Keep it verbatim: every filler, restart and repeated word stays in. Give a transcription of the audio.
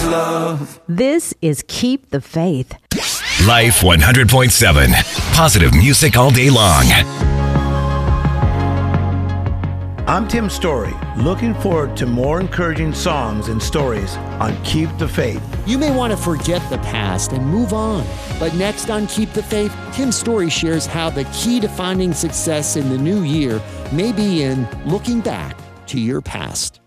love. This is Keep the Faith. Life one hundred point seven. Positive music all day long. I'm Tim Story, looking forward to more encouraging songs and stories on Keep the Faith. You may want to forget the past and move on. But next on Keep the Faith, Tim Story shares how the key to finding success in the new year may be in looking back to your past.